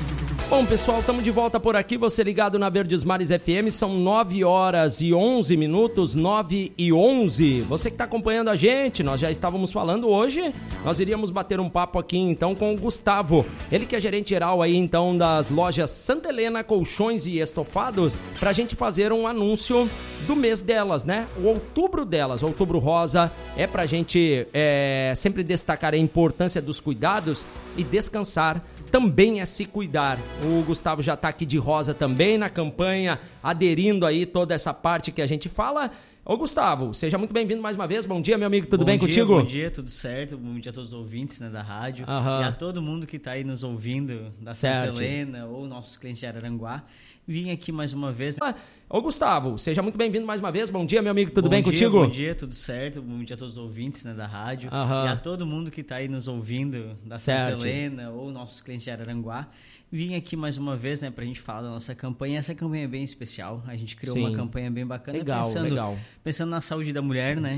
Bom, pessoal, estamos de volta por aqui, você ligado na Verdes Mares FM, são 9 horas e 11 minutos, 9 e 11. Você que está acompanhando a gente, nós já estávamos falando hoje, nós iríamos bater um papo aqui então com o Gustavo, ele que é gerente geral aí então das lojas Santa Helena Colchões e Estofados, para a gente fazer um anúncio do mês delas, né? O outubro delas, outubro rosa, é para a gente sempre destacar a importância dos cuidados e descansar também é se cuidar. O Gustavo já está aqui de rosa também na campanha, aderindo aí toda essa parte que a gente fala. Ô Gustavo, seja muito bem-vindo mais uma vez. Bom dia, meu amigo, tudo bem contigo? Bom dia, tudo certo. Bom dia a todos os ouvintes, né, da rádio. E a todo mundo que está aí nos ouvindo da Santa Helena ou nossos clientes de Araranguá. Vim aqui mais uma vez. Ô Gustavo, seja muito bem-vindo mais uma vez. Bom dia, meu amigo, tudo bem contigo? Bom dia, tudo certo. Bom dia a todos os ouvintes, né, da rádio. E a todo mundo que está aí nos ouvindo da Santa Helena ou nossos clientes de Araranguá. Vim aqui mais uma vez, né, pra gente falar da nossa campanha. Essa campanha é bem especial. A gente criou uma campanha bem bacana. Pensando na saúde da mulher, né?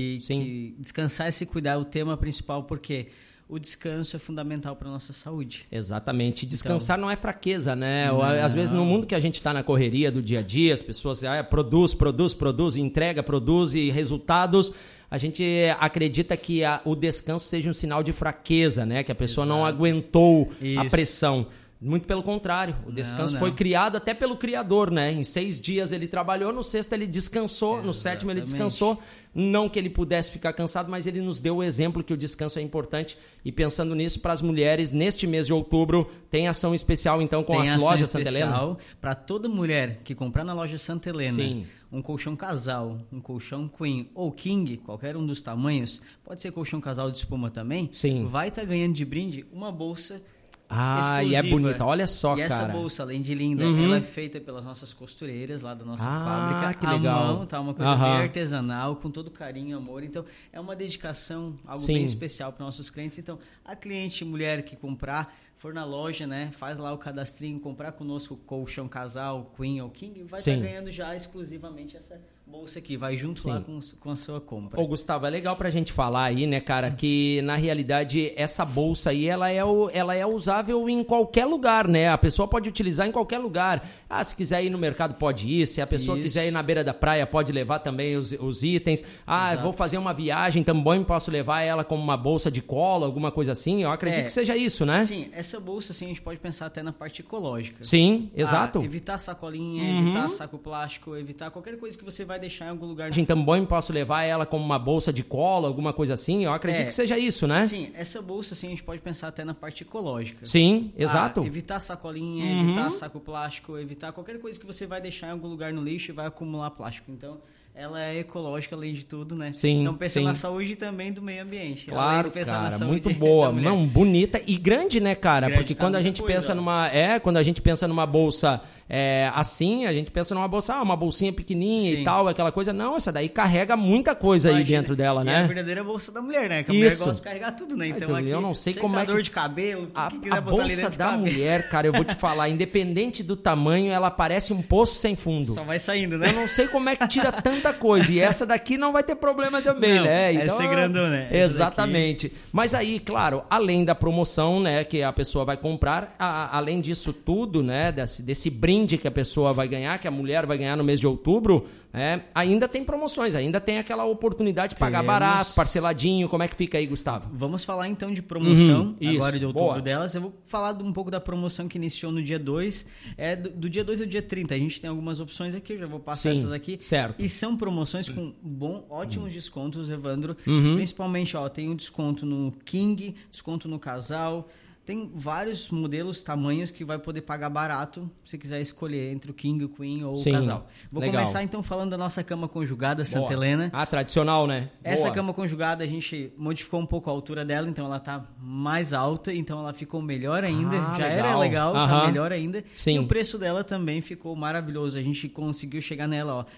Que descansar e se cuidar é o tema principal, porque o descanso é fundamental para nossa saúde. Exatamente. Descansar não é fraqueza, né? Às vezes no mundo que a gente está na correria do dia a dia, as pessoas produz, entrega, produz resultados. A gente acredita que o descanso seja um sinal de fraqueza, né? Que a pessoa não aguentou a pressão. Muito pelo contrário, o descanso foi criado até pelo Criador, né? Em 6 dias ele trabalhou, no sexto ele descansou, no sétimo ele descansou. Não que ele pudesse ficar cansado, mas ele nos deu o exemplo que o descanso é importante. E pensando nisso, para as mulheres, neste mês de outubro, tem ação especial então com as lojas Santa Helena? Para toda mulher que comprar na loja Santa Helena, um colchão casal, um colchão queen ou king, qualquer um dos tamanhos, pode ser colchão casal de espuma também, vai estar ganhando de brinde uma bolsa exclusiva. E é bonita, olha só, cara. E essa bolsa, além de linda, ela é feita pelas nossas costureiras lá da nossa fábrica. Que legal. À mão, tá? Uma coisa bem artesanal, com todo carinho e amor. Então, é uma dedicação, algo bem especial para nossos clientes. Então, a cliente mulher que comprar, for na loja, né? Faz lá o cadastrinho, comprar conosco o colchão casal, queen ou king, vai estar ganhando já exclusivamente essa bolsa aqui, vai junto lá com a sua compra. Ô Gustavo, é legal pra gente falar aí, né, cara, que na realidade essa bolsa aí, ela é usável em qualquer lugar, né? A pessoa pode utilizar em qualquer lugar. Se quiser ir no mercado pode ir, se a pessoa quiser ir na beira da praia pode levar também os itens. Eu vou fazer uma viagem, também posso levar ela como uma bolsa de cola, alguma coisa assim. Eu acredito que seja isso, né? Sim, essa bolsa assim, a gente pode pensar até na parte ecológica. Sim, exato. Evitar sacolinha, evitar saco plástico, evitar qualquer coisa que você vai deixar em algum lugar. Também posso levar ela como uma bolsa de cola, alguma coisa assim. Eu acredito que seja isso, né? Sim, essa bolsa assim, a gente pode pensar até na parte ecológica. Sim, exato. Evitar sacolinha, evitar saco plástico, evitar qualquer coisa que você vai deixar em algum lugar no lixo e vai acumular plástico. Então, ela é ecológica além de tudo, né? Então pensa na saúde também do meio ambiente. Claro, cara, muito boa. Não, bonita e grande, né, cara? Porque quando a gente pensa quando a gente pensa numa bolsa assim, a gente pensa numa bolsa, uma bolsinha pequenininha e tal, aquela coisa. Não, essa daí carrega muita coisa aí dentro dela, né? É a verdadeira bolsa da mulher, né? Que a mulher gosta de carregar tudo, né? Então aqui, eu não sei como é que de cabelo, a bolsa da mulher, cara, eu vou te falar, independente do tamanho, ela parece um poço sem fundo. Só vai saindo, né? Eu não sei como é que tira tanta coisa. E essa daqui não vai ter problema também, né? Então, essa é grandona, né? Exatamente. Mas aí, claro, além da promoção, né, que a pessoa vai comprar, além disso tudo, né, desse brinde que a pessoa vai ganhar, que a mulher vai ganhar no mês de outubro, ainda tem promoções, ainda tem aquela oportunidade de pagar barato, parceladinho. Como é que fica aí, Gustavo? Vamos falar então de promoção, agora de outubro delas. Eu vou falar um pouco da promoção que iniciou no dia 2. Do dia 2 ao dia 30. A gente tem algumas opções aqui, eu já vou passar essas aqui. Certo. E são promoções com ótimos descontos, Evandro. Principalmente, tem um desconto no King, desconto no casal. Tem vários modelos, tamanhos que vai poder pagar barato se quiser escolher entre o King, o Queen ou o casal. Vou começar então falando da nossa cama conjugada Santa Helena. Tradicional, né? Essa cama conjugada a gente modificou um pouco a altura dela, então ela tá mais alta, então ela ficou melhor ainda. Já era legal, tá melhor ainda. E o preço dela também ficou maravilhoso. A gente conseguiu chegar nela, R$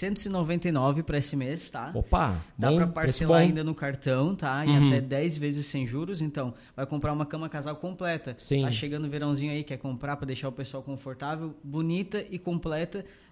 799 para esse mês, tá? Opa! Dá para parcelar ainda no cartão, tá? E até 10 vezes sem juros. Então, vai comprar uma cama casal completa. Tá chegando o verãozinho aí, quer comprar para deixar o pessoal confortável, bonita e completa.